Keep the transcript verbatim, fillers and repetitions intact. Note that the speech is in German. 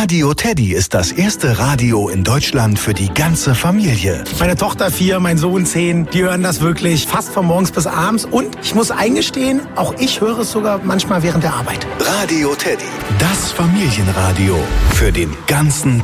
Radio Teddy ist das erste Radio in Deutschland für die ganze Familie. Meine Tochter vier, mein Sohn zehn, die hören das wirklich fast von morgens bis abends. Und ich muss eingestehen, auch ich höre es sogar manchmal während der Arbeit. Radio Teddy, das Familienradio für den ganzen